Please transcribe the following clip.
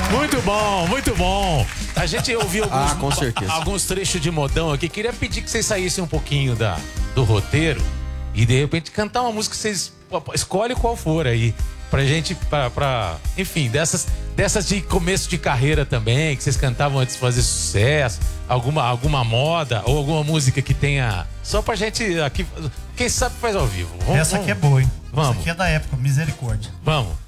Muito bom, muito bom. A gente ouviu com certeza. alguns trechos de modão aqui. Queria pedir que vocês saíssem um pouquinho do roteiro e de repente cantar uma música que vocês escolhem qual for aí. Pra gente, enfim, dessas de começo de carreira também, que vocês cantavam antes de fazer sucesso, alguma moda ou alguma música que tenha. Só pra gente aqui. Quem sabe faz ao vivo. Essa aqui é boa, hein? Vamos. Essa aqui é da época, Misericórdia. Vamos.